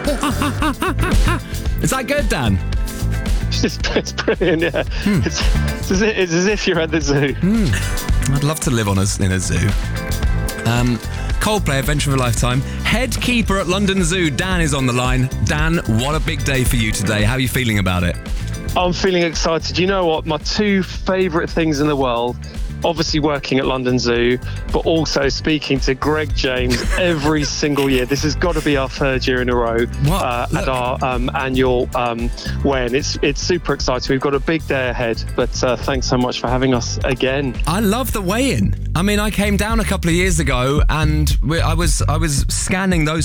Is that good, Dan? It's brilliant, yeah. It's as if you're at the zoo. I'd love to live in a zoo. Coldplay, Adventure of a Lifetime. Head keeper at London Zoo, Dan, is on the line. Dan, what a big day for you today. How are you feeling about it? I'm feeling excited. You know what? My two favourite things in the world, obviously working at London Zoo, but also speaking to Greg James every single year. This has got to be our third year in a row at our annual weigh-in. It's super exciting. We've got a big day ahead, but thanks so much for having us again. I love the weigh-in. I mean, I came down a couple of years ago and I was scanning those